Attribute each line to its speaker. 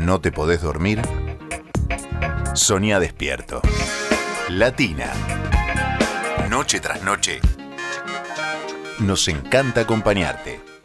Speaker 1: ¿No te podés dormir? Soñá despierto. Latina. Noche tras noche. Nos encanta acompañarte.